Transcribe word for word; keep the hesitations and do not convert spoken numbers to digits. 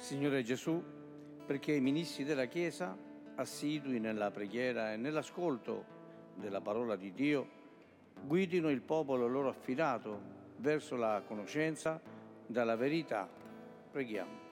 Signore Gesù, perché i ministri della Chiesa, assidui nella preghiera e nell'ascolto della parola di Dio, guidino il popolo loro affidato verso la conoscenza della verità. Preghiamo.